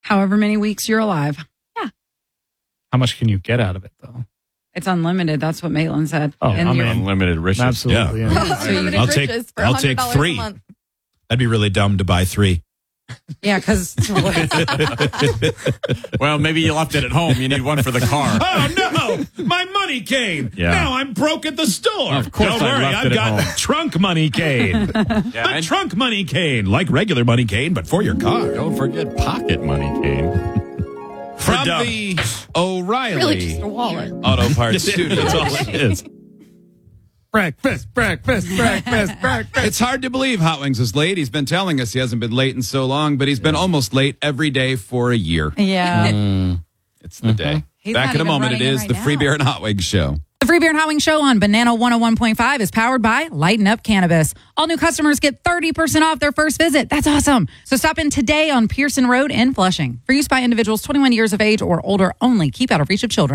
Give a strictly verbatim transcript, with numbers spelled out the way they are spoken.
however many weeks you're alive. How much can you get out of it, though? It's unlimited. That's what Maitland said. Oh, And I you're- mean, Unlimited riches. Absolutely. Yeah. Yeah. So you- I'll take, riches for I'll take one hundred dollars three. a month. That'd be really dumb to buy three. yeah, because Well, maybe you left it at home. You need one for the car. Oh, no! My money cane! Yeah. Now I'm broke at the store. Of course Don't I worry, left I've it at got home. trunk money cane. Yeah, A and trunk money cane, like regular money cane, but for your car. don't forget pocket money, Kane. From dumb. the O'Reilly Really, just a wallet. Auto Parts Studio. That's all it is. Breakfast, breakfast, breakfast, breakfast. It's hard to believe Hot Wings is late. He's been telling us he hasn't been late in so long, but he's been almost late every day for a year. yeah. It's the day. He's Back not in a even moment, it running it is right the now. Free Beer and Hot Wings Show. The Free Beer and Hot Wings Show on Banana one oh one point five is powered by Lighten Up Cannabis. All new customers get thirty percent off their first visit. That's awesome. So stop in today on Pearson Road in Flushing. For use by individuals twenty-one years of age or older only. Keep out of reach of children.